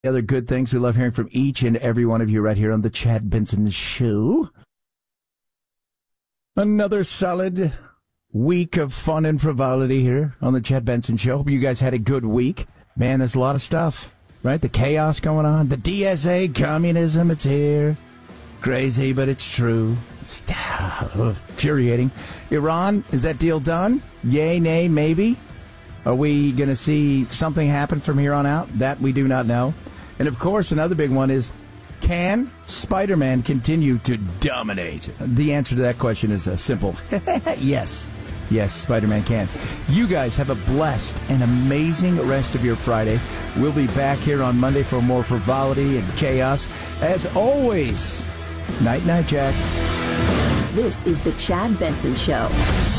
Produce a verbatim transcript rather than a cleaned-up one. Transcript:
other good things. We love hearing from each and every one of you right here on the Chad Benson Show. Another solid week of fun and frivolity here on the Chad Benson Show. Hope you guys had a good week. Man, there's a lot of stuff, right? The chaos going on. The D S A, communism, it's here. Crazy, but it's true. It's uh, infuriating. Iran, is that deal done? Yay, nay, maybe? Are we going to see something happen from here on out? That we do not know. And, of course, another big one is, can Spider-Man continue to dominate? The answer to that question is uh, simple. Yes. Yes, Spider-Man can. You guys have a blessed and amazing rest of your Friday. We'll be back here on Monday for more frivolity and chaos. As always, night-night, Jack. This is the Chad Benson Show.